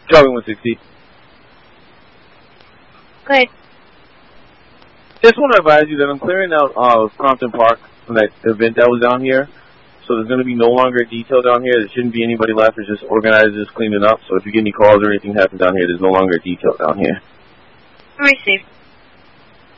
Charlie 160. Go ahead. Just want to advise you that I'm clearing out Compton Park from that event that was down here. So there's going to be no longer a detail down here. There shouldn't be anybody left. It's just organizers cleaning up. So if you get any calls or anything happens down here, there's no longer a detail down here. Received.